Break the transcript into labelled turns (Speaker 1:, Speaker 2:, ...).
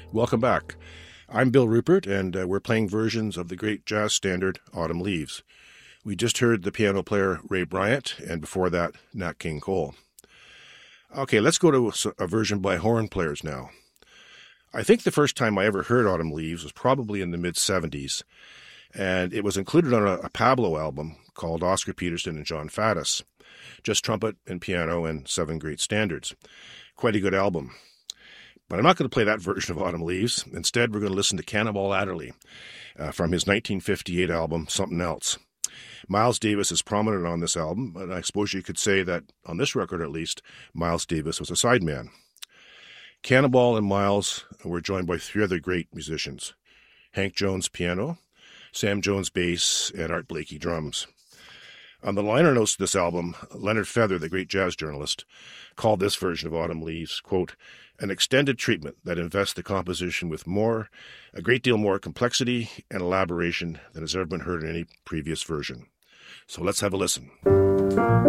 Speaker 1: Welcome back. I'm Bill Rupert, and we're playing versions of the great jazz standard Autumn Leaves. We just heard the piano player Ray Bryant, and before that, Nat King Cole. Okay, let's go to a version by horn players now. I think the first time I ever heard Autumn Leaves was probably in the mid-'70s, and it was included on a Pablo album called Oscar Peterson and John Faddis, just trumpet and piano and 7 great standards. Quite a good album. But I'm not going to play that version of Autumn Leaves. Instead, we're going to listen to Cannonball Adderley from his 1958 album, Something Else. Miles Davis is prominent on this album, but I suppose you could say that, on this record at least, Miles Davis was a sideman. Cannonball and Miles were joined by 3 other great musicians: Hank Jones piano, Sam Jones bass, and Art Blakey drums. On the liner notes to this album, Leonard Feather, the great jazz journalist, called this version of Autumn Leaves, quote, an extended treatment that invests the composition with a great deal more complexity and elaboration than has ever been heard in any previous version. So let's have a listen.